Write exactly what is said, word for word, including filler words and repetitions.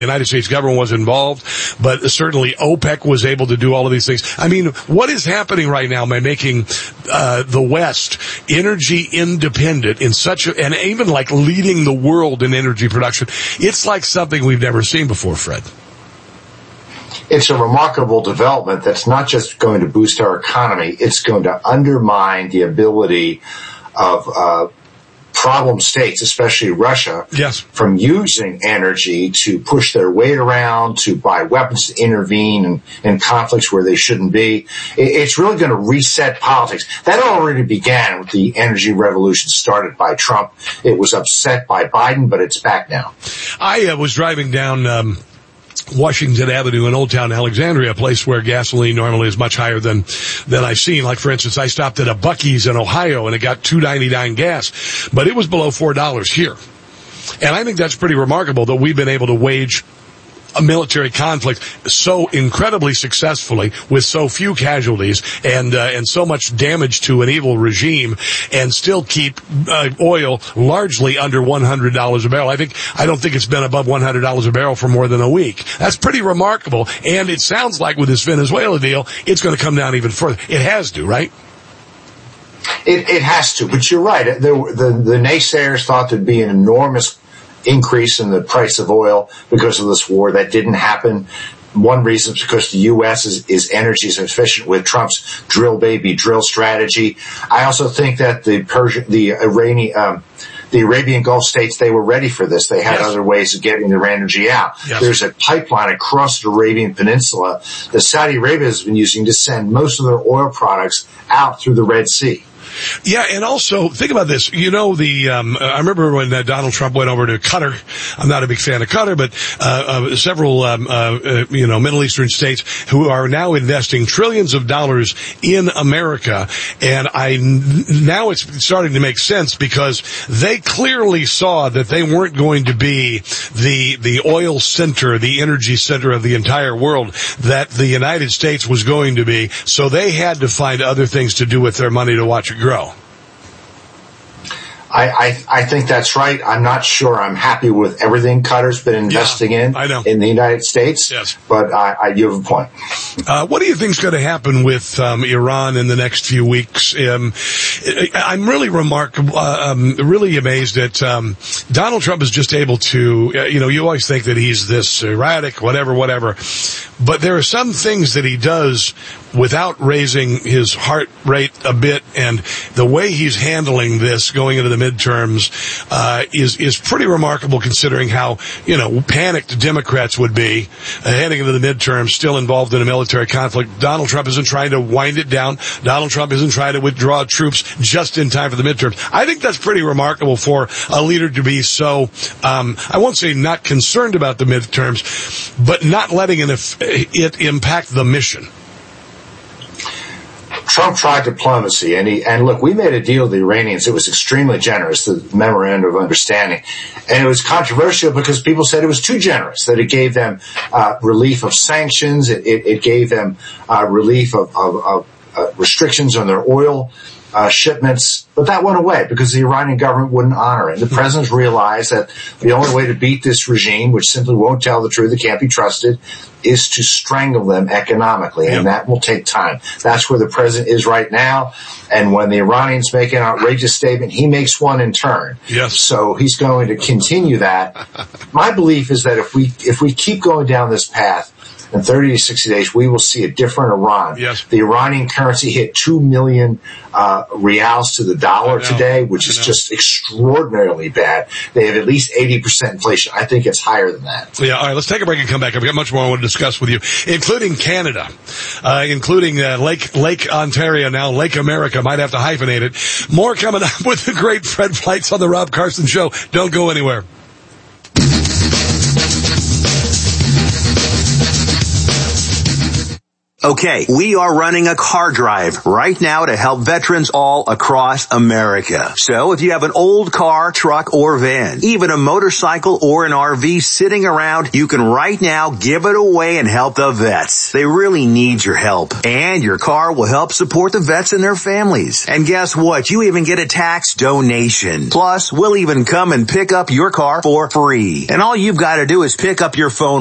The United States government was involved, but certainly OPEC was able to do all of these things. I mean, what is happening right now by making uh, the West energy independent in such a, and even like leading the world in energy production? It's like something we've never seen before, Fred. It's a remarkable development that's not just going to boost our economy, it's going to undermine the ability of uh problem states, especially Russia, yes, from using energy to push their weight around, to buy weapons, to intervene in, in conflicts where they shouldn't be. It, it's really going to reset politics. That already began with the energy revolution started by Trump. It was upset by Biden, but it's back now. I uh, was driving down um Washington Avenue in Old Town Alexandria, a place where gasoline normally is much higher than than I've seen. Like, for instance, I stopped at a Buc-ee's in Ohio, and it got two ninety-nine gas, but it was below four dollars here. And I think that's pretty remarkable that we've been able to wage a military conflict so incredibly successfully with so few casualties and uh, and so much damage to an evil regime, and still keep uh, oil largely under one hundred dollars a barrel. I think I don't think it's been above one hundred dollars a barrel for more than a week. That's pretty remarkable, and it sounds like with this Venezuela deal, it's going to come down even further. It has to, right? It, it has to, but you're right. The, the, the naysayers thought there'd be an enormous increase in the price of oil because of this war. That didn't happen. One reason is because the U S is, is energy sufficient with Trump's drill baby drill strategy. I also think that the Persian, the Iranian, um, the Arabian Gulf states, they were ready for this. They had yes. other ways of getting their energy out. Yes. There's a pipeline across the Arabian Peninsula that Saudi Arabia has been using to send most of their oil products out through the Red Sea. Yeah, and also, think about this. You know, the um I remember when uh, Donald Trump went over to Qatar. I'm not a big fan of Qatar, but uh, uh several, um, uh, uh you know, Middle Eastern states who are now investing trillions of dollars in America. And I, now it's starting to make sense because they clearly saw that they weren't going to be the, the oil center, the energy center of the entire world that the United States was going to be. So they had to find other things to do with their money to watch it grow. I, I, I think that's right. I'm not sure I'm happy with everything Qatar's been investing yeah, in I know. in the United States. Yes. But I, I, you have a point. Uh, what do you think is going to happen with um, Iran in the next few weeks? Um, I'm really remarkable, uh, um, really amazed that um, Donald Trump is just able to, uh, you know, you always think that he's this erratic, whatever, whatever. But there are some things that he does without raising his heart rate a bit, and the way he's handling this going into the midterms uh is is pretty remarkable, considering how, you know, panicked Democrats would be uh, heading into the midterms, still involved in a military conflict. Donald Trump isn't trying to wind it down. Donald Trump isn't trying to withdraw troops just in time for the midterms. I think that's pretty remarkable for a leader to be so, um I won't say not concerned about the midterms, but not letting it, it impact the mission. Trump tried diplomacy, and he, and look, we made a deal with the Iranians. It was extremely generous, the memorandum of understanding. And it was controversial because people said it was too generous, that it gave them uh, relief of sanctions, it, it, it gave them uh, relief of, of, of uh, restrictions on their oil uh, shipments. But that went away because the Iranian government wouldn't honor it. The presidents realized that the only way to beat this regime, which simply won't tell the truth, it can't be trusted, is to strangle them economically, and that will take time. That's where the president is right now, and when the Iranians make an outrageous statement, he makes one in turn. Yes. So he's going to continue that. My belief is that if we if we keep going down this path, in thirty to sixty days, we will see a different Iran. Yes. The Iranian currency hit two million uh reals to the dollar today, which is just extraordinarily bad. They have at least eighty percent inflation. I think it's higher than that. Yeah, all right, let's take a break and come back. I've got much more I want to discuss with you, including Canada, uh including uh, Lake Lake Ontario now, Lake America. Might have to hyphenate it. More coming up with the great Fred Fleitz on the Rob Carson Show. Don't go anywhere. Okay, we are running a car drive right now to help veterans all across America. So if you have an old car, truck, or van, even a motorcycle or an R V sitting around, you can right now give it away and help the vets. They really need your help. And your car will help support the vets and their families. And guess what? You even get a tax donation. Plus, we'll even come and pick up your car for free. And all you've got to do is pick up your phone